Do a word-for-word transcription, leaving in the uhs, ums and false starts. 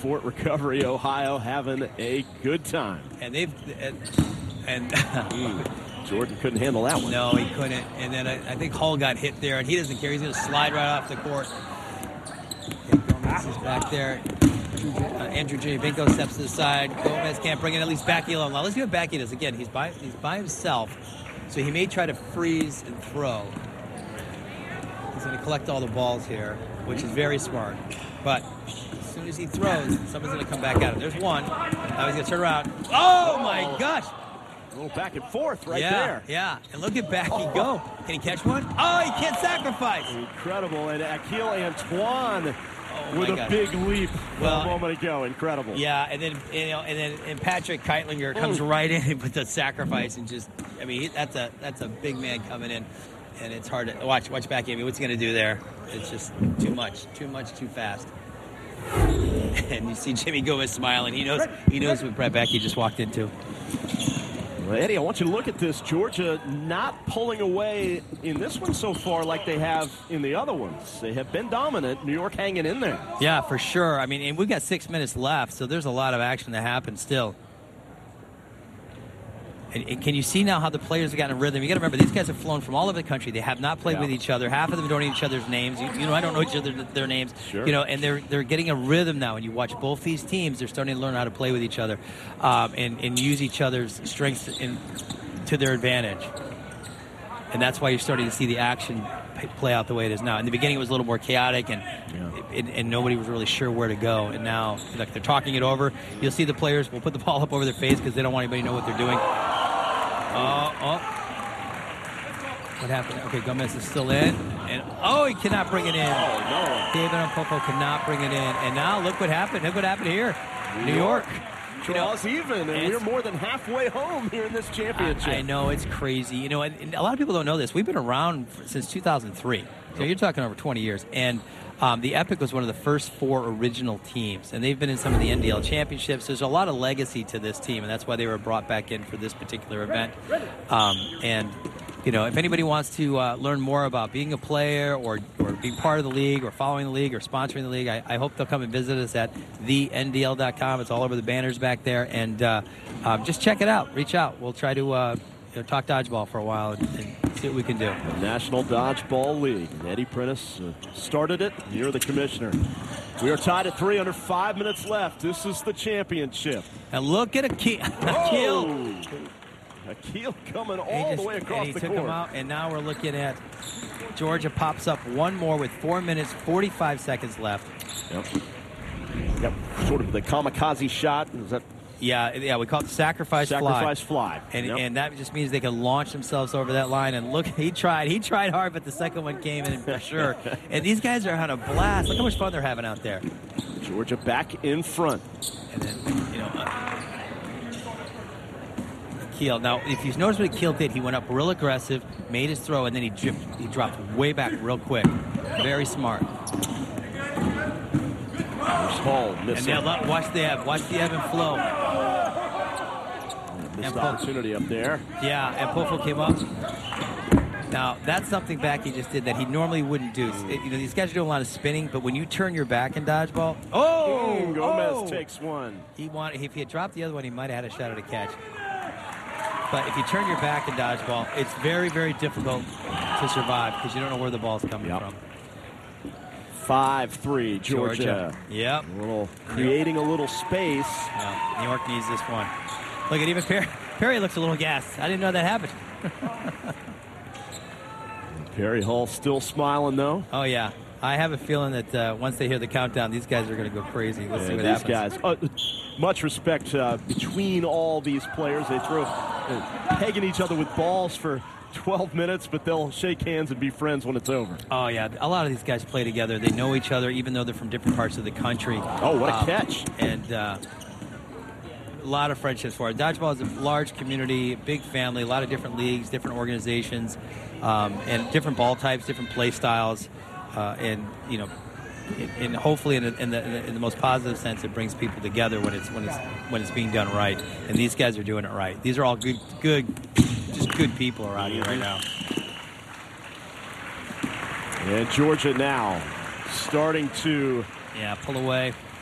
Fort Recovery, Ohio, having a good time. And they've and, and mm, Jordan couldn't handle that one. No, he couldn't. And then I, I think Hull got hit there, and he doesn't care. He's going to slide right off the court. Gomez is back there. Uh, Andrew Giovinco steps to the side. Gomez can't bring it. At least Backy alone. Now let's see what Backy does. Again, he's by he's by himself, so he may try to freeze and throw. He's going to collect all the balls here, which is very smart. But as soon as he throws, someone's going to come back at him. There's one. Now he's going to turn around. Oh, my gosh. A little back and forth right yeah, there. Yeah, and look at Backy oh. go. Can he catch one? Oh, he can't sacrifice. Incredible. And Akil Antoine oh with a God. big leap well, a moment ago. Incredible. Yeah, and then you know, and then and Patrick Keitlinger comes oh. right in with the sacrifice and just, I mean, he, that's a that's a big man coming in, and it's hard to watch. Watch Backy. I mean, what's he going to do there? It's just too much, too much, too fast. And you see Jimmy Gomez smiling. He knows he knows what Brett Backy just walked into. Well, Eddie, I want you to look at this. Georgia not pulling away in this one so far like they have in the other ones. They have been dominant. New York hanging in there. Yeah, for sure. I mean, and we've got six minutes left, so there's a lot of action that happens still. And, and can you see now how the players have gotten a rhythm? You got to remember, these guys have flown from all over the country. They have not played yeah. with each other. Half of them don't know each other's names. You, you know, I don't know each other their names. Sure. You know, and they're they're getting a rhythm now. And you watch both these teams; they're starting to learn how to play with each other, um, and and use each other's strengths in, to their advantage. And that's why you're starting to see the action play out the way it is now. In the beginning, it was a little more chaotic, and yeah. it, and nobody was really sure where to go. And now, like, they're talking it over. You'll see the players will put the ball up over their face because they don't want anybody to know what they're doing. Oh, oh. What happened? Okay, Gomez is still in. And, oh, he cannot bring it in. Oh, no. David Mpopo cannot bring it in. And now look what happened. Look what happened here. New, New York. York. Draws you know, even, and we're more than halfway home here in this championship. I, I know, it's crazy. You know, and, and a lot of people don't know this. We've been around for, since two thousand three. So you're talking over twenty years. And um, the Epic was one of the first four original teams. And they've been in some of the N D L championships. There's a lot of legacy to this team, and that's why they were brought back in for this particular event. Um, and, you know, if anybody wants to uh, learn more about being a player or, or being part of the league or following the league or sponsoring the league, I, I hope they'll come and visit us at the N D L dot com. It's all over the banners back there. And uh, um, just check it out. Reach out. We'll try to uh, you know, talk dodgeball for a while and, and see what we can do. The National Dodgeball League. Eddie Prentice uh, started it. You're the commissioner. We are tied at three under five minutes left. This is the championship. And look at Akil. Akil. Akil coming all just, the way across and he the took court. Him out, and now we're looking at Georgia pops up one more with four minutes, forty-five seconds left. Yep. Yep. Sort of the kamikaze shot. Is that? Yeah, yeah. We call it the sacrifice, sacrifice fly. fly. And yep. and that just means they can launch themselves over that line. And look, he tried. He tried hard, but the second one came in for sure. And these guys are on a blast. Look how much fun they're having out there. Georgia back in front. And then, you know. Uh, Akil. Now, if you notice what Akil did, he went up real aggressive, made his throw, and then he dripped, he dropped way back real quick. Very smart. There's Hall missing. And now watch the ebb. Watch the ebb and flow. Missed and opportunity up there. Yeah, and Pofo came up. Now, that's something Backy just did that he normally wouldn't do. It, you know, these guys are doing a lot of spinning, but when you turn your back in dodgeball, oh, mm, Gomez oh, takes one. He wanted, if he had dropped the other one, he might have had a shot at a catch. But if you turn your back in dodgeball, it's very, very difficult to survive because you don't know where the ball's coming yep. from. five three, Georgia. Georgia. Yep. A little, creating a little space. Yeah, New York needs this one. Look at even Perry. Perry looks a little gassed. I didn't know that happened. Perry Hall still smiling, though. Oh, yeah. I have a feeling that uh, once they hear the countdown, these guys are going to go crazy. Let's yeah, see what these happens. guys. Uh, much respect uh, between all these players. They throw uh, pegging each other with balls for twelve minutes, but they'll shake hands and be friends when it's over. Oh, yeah. A lot of these guys play together. They know each other, even though they're from different parts of the country. Oh, what a um, catch. And uh, a lot of friendships for it. Dodgeball is a large community, big family, a lot of different leagues, different organizations, um, and different ball types, different play styles. Uh, and, you know, and hopefully in, in, the, in the most positive sense, it brings people together when it's when it's when it's being done right. And these guys are doing it right. These are all good, good, just good people around here right now. And Georgia now starting to yeah pull away.